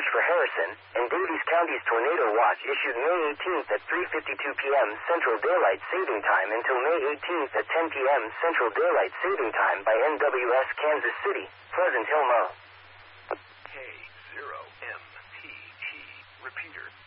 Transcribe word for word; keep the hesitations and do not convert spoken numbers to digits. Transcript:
watch for Harrison, and Davies County's tornado watch issued May eighteenth at three fifty-two p.m. Central Daylight Saving Time until May eighteenth at ten p.m. Central Daylight Saving Time by N W S Kansas City, Pleasant Hill, Mo. K zero M T T. Repeater.